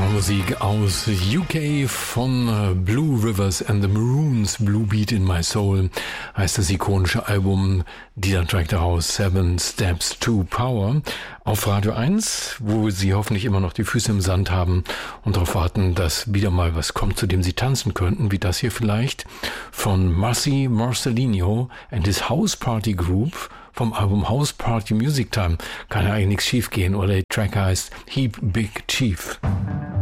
Musik aus UK von Blue Rivers and the Maroons. Blue Beat in My Soul heißt das ikonische Album. Dieser Track daraus, 7 Steps to Power, auf Radio 1, wo Sie hoffentlich immer noch die Füße im Sand haben und darauf warten, dass wieder mal was kommt, zu dem Sie tanzen könnten, wie das hier vielleicht von Marcy Marcelino and his House Party Group vom Album House Party Music Time. Kann ja eigentlich nichts schief gehen, oder der Track heißt Heap Big Chief.